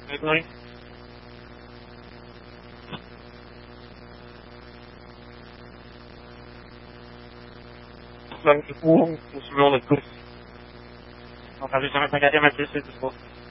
Oui. Donc, du coup, on se met en plus. Donc, j'ai jamais regardé ma pièce, c'est tout.